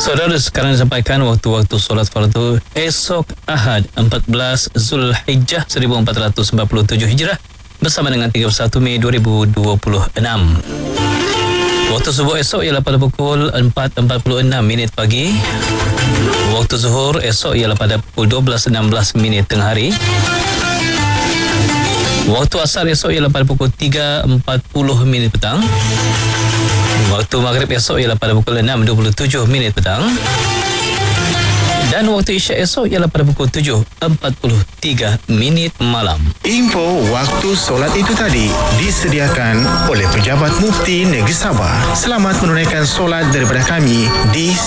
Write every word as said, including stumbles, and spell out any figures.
Saudara, sekarang disampaikan waktu-waktu solat fardu esok Ahad empat belas Zulhijjah seribu empat ratus empat puluh tujuh Hijrah bersama dengan tiga puluh satu Mei dua ribu dua puluh enam. Waktu subuh esok ialah pada pukul empat empat puluh enam minit pagi. Waktu zuhur esok ialah pada pukul dua belas enam belas minit tengah hari. Waktu asar esok ialah pada pukul tiga empat puluh minit petang. Waktu maghrib esok ialah pada pukul enam dua puluh tujuh minit petang. Dan waktu isyak esok ialah pada pukul tujuh empat puluh tiga minit malam. Info waktu solat itu tadi disediakan oleh Pejabat Mufti Negeri Sabah. Selamat menunaikan solat daripada kami di